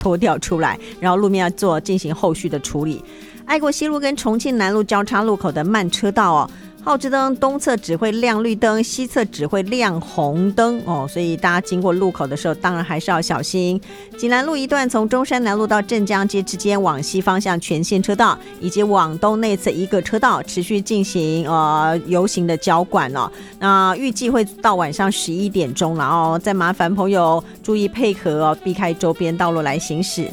脱掉出来，然后路面要进行后续的处理。爱国西路跟重庆南路交叉路口的慢车道哦，号志灯东侧只会亮绿灯，西侧只会亮红灯哦，所以大家经过路口的时候当然还是要小心。济南路一段从中山南路到镇江街之间往西方向全线车道，以及往东内侧一个车道持续进行游行的交管哦，那预计会到晚上11点钟了哦，再麻烦朋友注意配合哦，避开周边道路来行驶。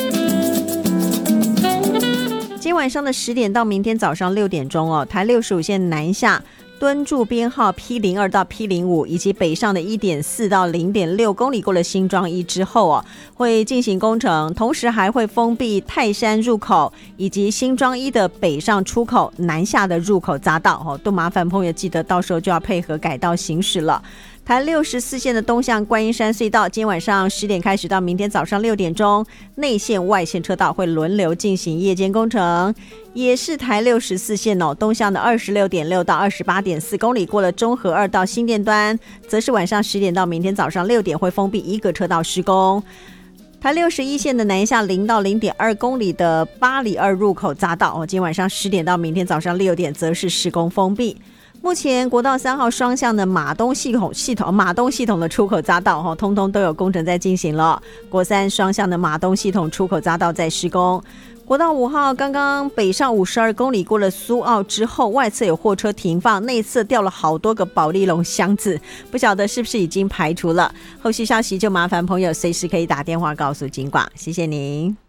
今天晚上的10点到明天早上6点钟哦，台65线南下敦驻编号 P02 到 P05 以及北上的 1.4 到 0.6 公里过了新庄一之后哦，会进行工程，同时还会封闭泰山入口以及新庄一的北上出口南下的入口匝道哦，都麻烦朋友记得到时候就要配合改道行驶了。台64线的东向观音山隧道，今天晚上10点开始到明天早上6点钟，内线外线车道会轮流进行夜间工程。也是台64线哦，东向的 26.6 到 28.4 公里过了中和2到新店端，则是晚上10点到明天早上6点会封闭一个车道施工。台61线的南下0到 0.2 公里的八里2入口匝道哦，今天晚上10点到明天早上6点则是施工封闭。目前国道3号双向的马东系统的出口匝道通通都有工程在进行了。国3双向的马东系统出口匝道在施工。国道5号刚刚北上52公里过了苏澳之后，外侧有货车停放，内侧掉了好多个保丽龙箱子，不晓得是不是已经排除了。后续消息就麻烦朋友随时可以打电话告诉警广，谢谢您。